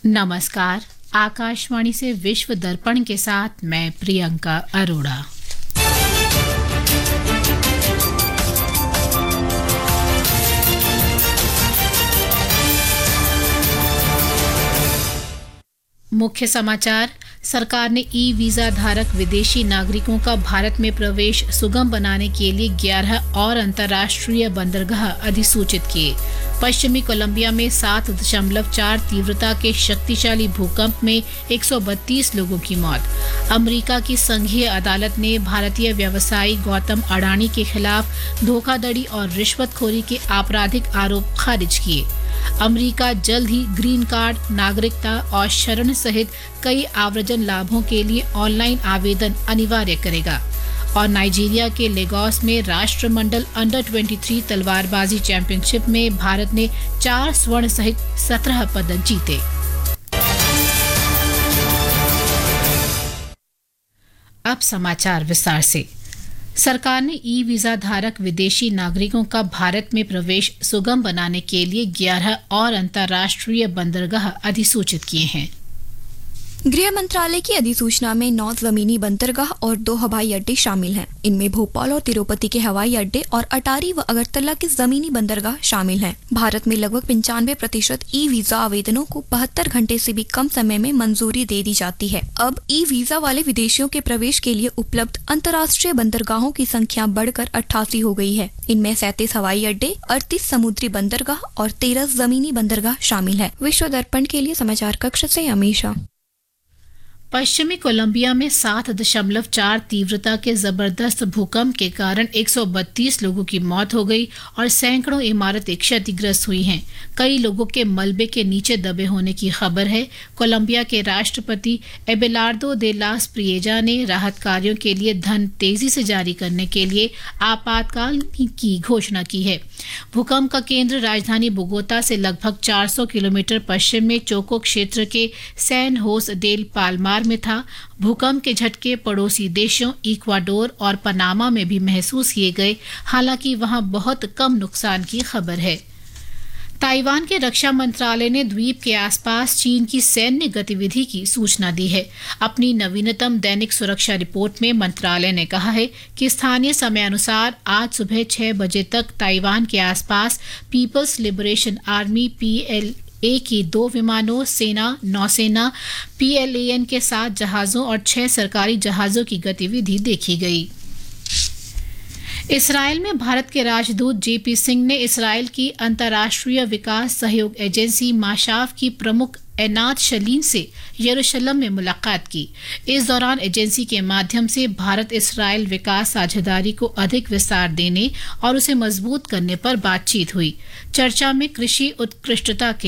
नमस्कार। आकाशवाणी से विश्व दर्पण के साथ मैं प्रियंका अरोड़ा। मुख्य समाचार। सरकार ने ई वीजा धारक विदेशी नागरिकों का भारत में प्रवेश सुगम बनाने के लिए 11 और अंतर्राष्ट्रीय बंदरगाह अधिसूचित किए। पश्चिमी कोलंबिया में 7.4 तीव्रता के शक्तिशाली भूकंप में 132 लोगों की मौत। अमेरिका की संघीय अदालत ने भारतीय व्यवसायी गौतम अडानी के खिलाफ धोखाधड़ी और रिश्वतखोरी के आपराधिक आरोप खारिज किए। अमेरिका जल्द ही ग्रीन कार्ड, नागरिकता और शरण सहित कई आव्रजन लाभों के लिए ऑनलाइन आवेदन अनिवार्य करेगा। और नाइजीरिया के लेगोस में राष्ट्रमंडल अंडर 23 तलवारबाजी चैंपियनशिप में भारत ने 4 स्वर्ण सहित 17 पदक जीते। अब समाचार विस्तार से। सरकार ने ई वीजा धारक विदेशी नागरिकों का भारत में प्रवेश सुगम बनाने के लिए 11 और अंतर्राष्ट्रीय बंदरगाह अधिसूचित किए हैं। गृह मंत्रालय की अधिसूचना में 9 जमीनी बंदरगाह और 2 हवाई अड्डे शामिल हैं। इनमें भोपाल और तिरुपति के हवाई अड्डे और अटारी व अगरतला के जमीनी बंदरगाह शामिल हैं। भारत में लगभग 95% ई वीजा आवेदनों को 72 घंटे से भी कम समय में मंजूरी दे दी जाती है। अब ई वीजा वाले विदेशियों के प्रवेश के लिए उपलब्ध अंतर्राष्ट्रीय बंदरगाहों की संख्या बढ़कर 88 हो गई है। इनमें 37 हवाई अड्डे, 38 समुद्री बंदरगाह और 13 जमीनी बंदरगाह शामिल है। विश्व दर्पण के लिए समाचार कक्ष से अमीषा। पश्चिमी कोलंबिया में 7.4 तीव्रता के जबरदस्त भूकंप के कारण 132 लोगों की मौत हो गई और सैकड़ों इमारतें क्षतिग्रस्त हुई हैं। कई लोगों के मलबे के नीचे दबे होने की खबर है। कोलंबिया के राष्ट्रपति एबेलार्दो दे लास प्रिएजा ने राहत कार्यों के लिए धन तेजी से जारी करने के लिए आपातकाल की घोषणा की है। भूकंप का केंद्र राजधानी बोगोता से लगभग 400 किलोमीटर पश्चिम में चोको क्षेत्र के सैन होस डेल पाल्मार में था। भूकंप के झटके पड़ोसी देशों इक्वाडोर और पनामा में भी महसूस किए गए, हालांकि वहां बहुत कम नुकसान की खबर है। ताइवान के रक्षा मंत्रालय ने द्वीप के आसपास चीन की सैन्य गतिविधि की सूचना दी है। अपनी नवीनतम दैनिक सुरक्षा रिपोर्ट में मंत्रालय ने कहा है कि स्थानीय समय अनुसार आज सुबह 6 बजे तक ताइवान के आसपास पीपल्स लिबरेशन आर्मी PLA की 2 विमानों, सेना, नौसेना PLAN के 7 जहाजों और 6 सरकारी जहाजों की गतिविधि देखी गई। इसराइल में भारत के राजदूत JP सिंह ने इसराइल की अंतर्राष्ट्रीय विकास सहयोग एजेंसी माशाफ की प्रमुख एनात शलीन से यरूशलेम में मुलाकात की। इस दौरान एजेंसी के माध्यम से भारत इसराइल विकास साझेदारी को अधिक विस्तार देने और उसे मजबूत करने पर बातचीत हुई। चर्चा में कृषि उत्कृष्टता के